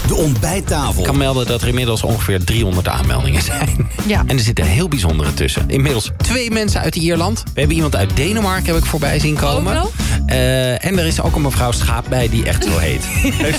De ontbijttafel. Ik kan melden dat er inmiddels ongeveer 300 aanmeldingen zijn. Ja. En er zitten heel bijzondere tussen. Inmiddels 2 mensen uit Ierland. We hebben iemand uit Denemarken heb ik voorbij zien komen. Overal? En er is ook een mevrouw Schaap bij die echt zo heet.